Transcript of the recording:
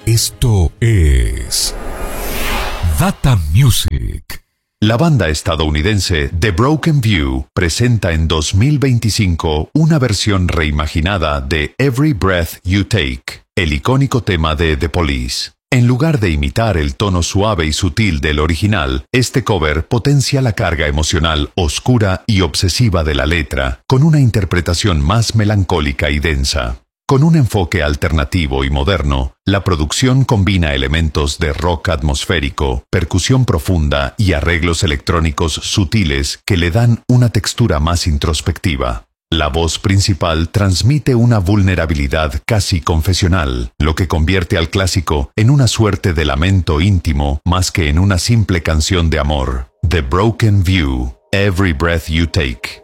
Esto es Data Music. La banda estadounidense The Broken View presenta en 2025 una versión reimaginada de Every Breath You Take, el icónico tema de The Police. En lugar de imitar el tono suave y sutil del original, este cover potencia la carga emocional oscura y obsesiva de la letra, con una interpretación más melancólica y densa. Con un enfoque alternativo y moderno, la producción combina elementos de rock atmosférico, percusión profunda y arreglos electrónicos sutiles que le dan una textura más introspectiva. La voz principal transmite una vulnerabilidad casi confesional, lo que convierte al clásico en una suerte de lamento íntimo más que en una simple canción de amor. The Broken View, Every Breath You Take.